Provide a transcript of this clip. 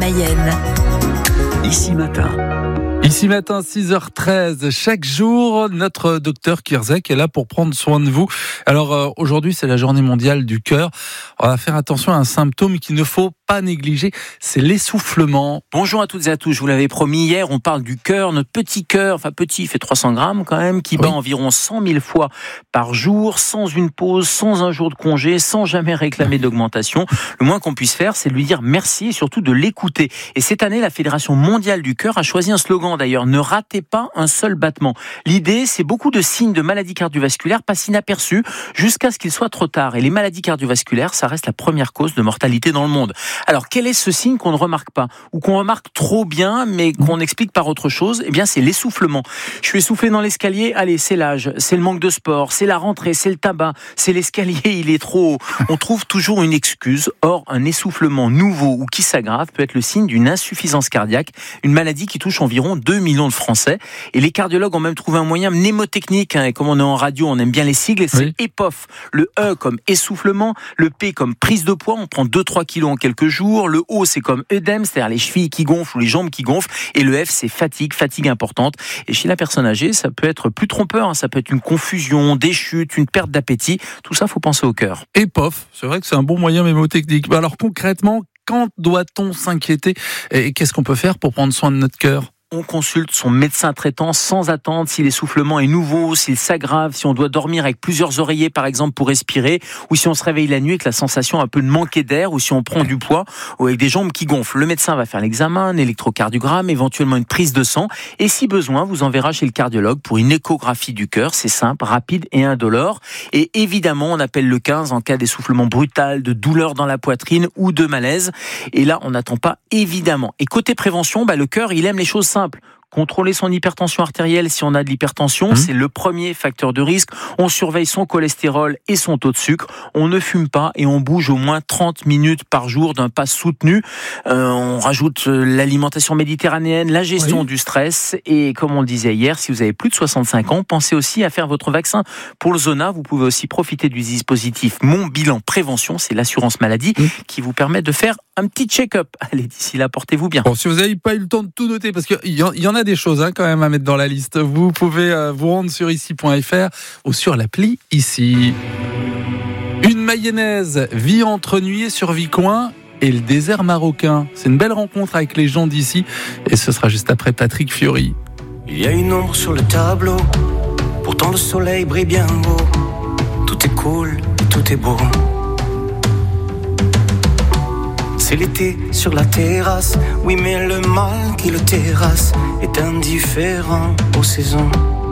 Mayenne. Ici matin. Ici matin, 6h13, chaque jour, notre docteur Kierzek est là pour prendre soin de vous. Alors aujourd'hui, c'est la journée mondiale du cœur. On va faire attention à un symptôme qu'il ne faut pas négliger, c'est l'essoufflement. Bonjour à toutes et à tous, je vous l'avais promis hier, on parle du cœur, notre petit cœur, enfin petit, il fait 300 grammes quand même, qui bat environ 100 000 fois par jour, sans une pause, sans un jour de congé, sans jamais réclamer d'augmentation. Le moins qu'on puisse faire, c'est de lui dire merci et surtout de l'écouter. Et cette année, la Fédération mondiale du cœur a choisi un slogan d'ailleurs, ne ratez pas un seul battement. L'idée, c'est beaucoup de signes de maladies cardiovasculaires passent inaperçus jusqu'à ce qu'il soit trop tard. Et les maladies cardiovasculaires, ça reste la première cause de mortalité dans le monde. Alors, quel est ce signe qu'on ne remarque pas ou qu'on remarque trop bien, mais qu'on explique par autre chose? Eh bien, c'est l'essoufflement. Je suis essoufflé dans l'escalier. Allez, c'est l'âge, c'est le manque de sport, c'est la rentrée, c'est le tabac, c'est l'escalier, il est trop haut. On trouve toujours une excuse. Or, un essoufflement nouveau ou qui s'aggrave peut être le signe d'une insuffisance cardiaque, une maladie qui touche environ 2 millions de Français. Et les cardiologues ont même trouvé un moyen mnémotechnique. Et comme on est en radio, on aime bien les sigles. Et c'est EPOF. Le E comme essoufflement, le P comme prise de poids. On prend 2-3 kilos en quelques jours. Le O, c'est comme œdème, c'est-à-dire les chevilles qui gonflent ou les jambes qui gonflent. Et le F, c'est fatigue importante. Et chez la personne âgée, ça peut être plus trompeur. Ça peut être une confusion, des chutes, une perte d'appétit. Tout ça, faut penser au cœur. EPOF, c'est vrai que c'est un bon moyen mnémotechnique. Alors concrètement, quand doit-on s'inquiéter et qu'est-ce qu'on peut faire pour prendre soin de notre cœur ? On consulte son médecin traitant sans attendre si l'essoufflement est nouveau, s'il s'aggrave, si on doit dormir avec plusieurs oreillers par exemple pour respirer, ou si on se réveille la nuit avec la sensation un peu de manquer d'air, ou si on prend du poids, ou avec des jambes qui gonflent. Le médecin va faire l'examen, un électrocardiogramme, éventuellement une prise de sang, et si besoin, vous enverra chez le cardiologue pour une échographie du cœur. C'est simple, rapide et indolore. Et évidemment, on appelle le 15 en cas d'essoufflement brutal, de douleur dans la poitrine ou de malaise. Et là, on n'attend pas évidemment. Et côté prévention, le cœur, il aime les choses simples. Contrôler son hypertension artérielle si on a de l'hypertension, c'est le premier facteur de risque. On surveille son cholestérol et son taux de sucre. On ne fume pas et on bouge au moins 30 minutes par jour d'un pas soutenu. On rajoute l'alimentation méditerranéenne, la gestion du stress. Et comme on le disait hier, si vous avez plus de 65 ans, pensez aussi à faire votre vaccin pour le zona. Vous pouvez aussi profiter du dispositif Mon Bilan Prévention. C'est l'assurance maladie qui vous permet de faire un petit check-up. Allez, d'ici là, portez-vous bien. Bon, si vous n'avez pas eu le temps de tout noter, parce qu'il y en a des choses quand même à mettre dans la liste, vous pouvez vous rendre sur ici.fr ou sur l'appli Ici. Une mayonnaise vit entre Nuit sur Vicoin et le désert marocain. C'est une belle rencontre avec les gens d'ici et ce sera juste après Patrick Fiori. Il y a une ombre sur le tableau, pourtant le soleil brille bien haut. Tout est cool, tout est beau. C'est l'été sur la terrasse, oui mais le mal qui le terrasse est indifférent aux saisons.